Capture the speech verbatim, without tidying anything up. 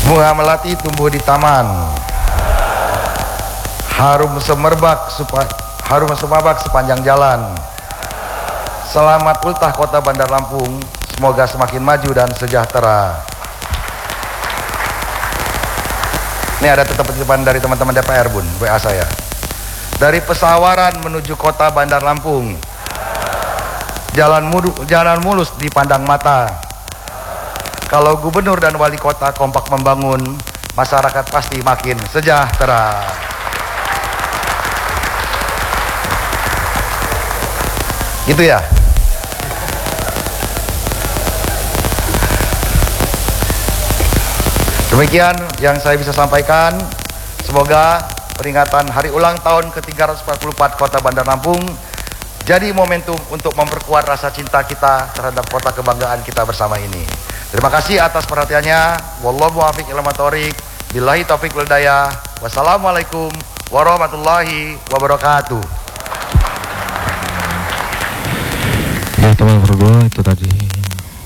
Bunga melati tumbuh di taman, harum semerbak supa, harum semerbak sepanjang jalan. Selamat ultah Kota Bandar Lampung, semoga semakin maju dan sejahtera. Ini ada titipan dari teman-teman D P R, Bun, W A saya. Dari Pesawaran menuju Kota Bandar Lampung, jalan, mudu, jalan mulus dipandang mata. Kalau gubernur dan wali kota kompak membangun, masyarakat pasti makin sejahtera. Gitu ya. Demikian yang saya bisa sampaikan. Semoga peringatan hari ulang tahun ke tiga ratus empat puluh empat Kota Bandar Lampung jadi momentum untuk memperkuat rasa cinta kita terhadap kota kebanggaan kita bersama ini. Terima kasih atas perhatiannya. Wallahu muwaffiq ila thoriq. Billahi taufiq wal hidayah. Wassalamualaikum warahmatullahi wabarakatuh. Ya teman-teman, itu tadi